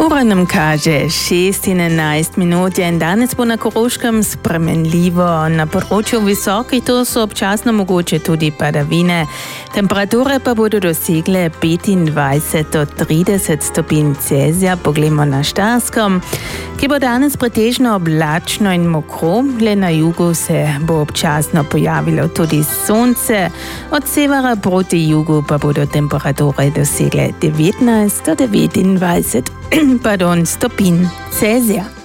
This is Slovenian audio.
Ura nam kaže 16 minut in danes bo na Koroškem spremenljivo. Na področju visokih to so občasno mogoče tudi padavine. Temperature pa bodo dosegle 25 do 30 stopinj Celzija. Poglejmo na Štajerskem, ki bo danes pretežno oblačno in mokro. Le na jugu se bo občasno pojavilo tudi sonce. Od severa proti jugu pa bodo temperature dosegle 19 do 29 stopinj Celzija.